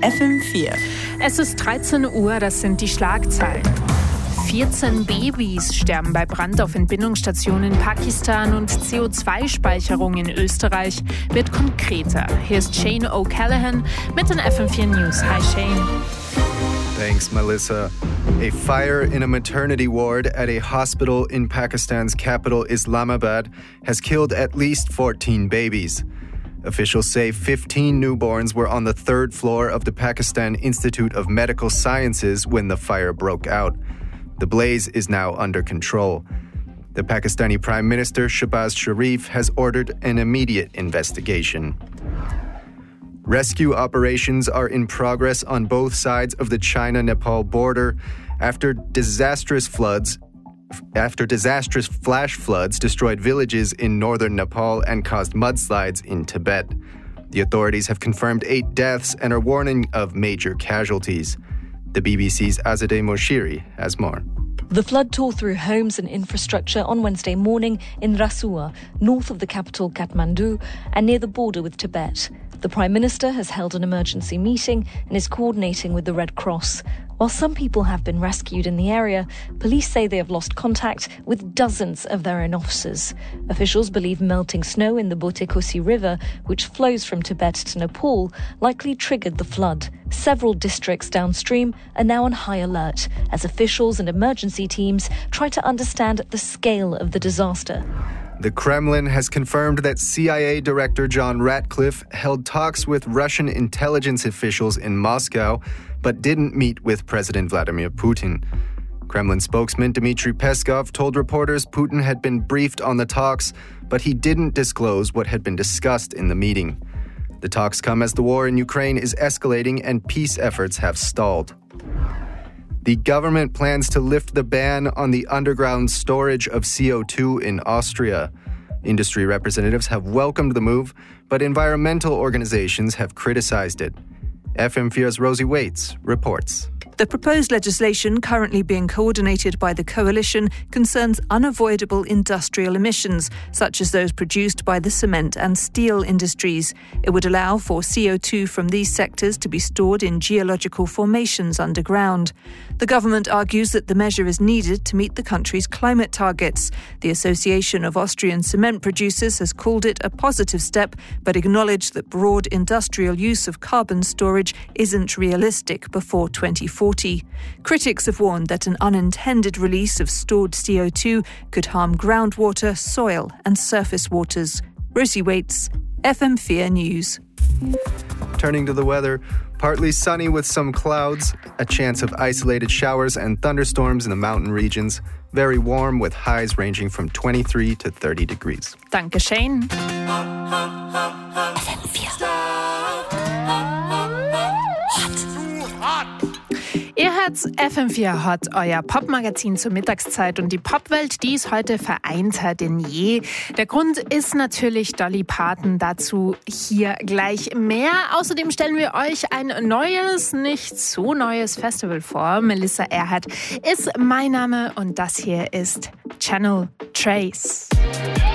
FM4. Es ist 13 Uhr, das sind die Schlagzeilen. 14 Babys sterben bei Brand auf Entbindungsstationen in Pakistan und CO2-Speicherung in Österreich wird konkreter. Hier ist Shane O'Callaghan mit den FM4 News. Hi Shane. Thanks, Melissa. A fire in a maternity ward at a hospital in Pakistan's capital, Islamabad, has killed at least 14 babies. Officials say 15 newborns were on the third floor of the Pakistan Institute of Medical Sciences when the fire broke out. The blaze is now under control. The Pakistani Prime Minister, Shehbaz Sharif, has ordered an immediate investigation. Rescue operations are in progress on both sides of the China-Nepal border after disastrous flash floods destroyed villages in northern Nepal and caused mudslides in Tibet. The authorities have confirmed 8 deaths and are warning of major casualties. The BBC's Azadeh Moshiri has more. The flood tore through homes and infrastructure on Wednesday morning in Rasua, north of the capital Kathmandu and near the border with Tibet. The Prime Minister has held an emergency meeting and is coordinating with the Red Cross. While some people have been rescued in the area, police say they have lost contact with dozens of their own officers. Officials believe melting snow in the Botekosi River, which flows from Tibet to Nepal, likely triggered the flood. Several districts downstream are now on high alert as officials and emergency teams try to understand the scale of the disaster. The Kremlin has confirmed that CIA Director John Ratcliffe held talks with Russian intelligence officials in Moscow, but didn't meet with President Vladimir Putin. Kremlin spokesman Dmitry Peskov told reporters Putin had been briefed on the talks, but he didn't disclose what had been discussed in the meeting. The talks come as the war in Ukraine is escalating and peace efforts have stalled. The government plans to lift the ban on the underground storage of CO2 in Austria. Industry representatives have welcomed the move, but environmental organizations have criticized it. FM4's Rosie Waits reports. The proposed legislation, currently being coordinated by the coalition, concerns unavoidable industrial emissions, such as those produced by the cement and steel industries. It would allow for CO2 from these sectors to be stored in geological formations underground. The government argues that the measure is needed to meet the country's climate targets. The Association of Austrian Cement Producers has called it a positive step, but acknowledged that broad industrial use of carbon storage isn't realistic before 2040. Critics have warned that an unintended release of stored CO2 could harm groundwater, soil and surface waters. Rosie Waits, FM4 News. Turning to the weather, partly sunny with some clouds, a chance of isolated showers and thunderstorms in the mountain regions. Very warm with highs ranging from 23 to 30 degrees. Danke, Shane. Ihr hört FM4 Hot, euer Popmagazin zur Mittagszeit und die Popwelt, die ist heute vereinter denn je. Der Grund ist natürlich Dolly Parton, dazu hier gleich mehr. Außerdem stellen wir euch ein neues, nicht so neues Festival vor. Melissa Erhardt ist mein Name und das hier ist Channel Trace.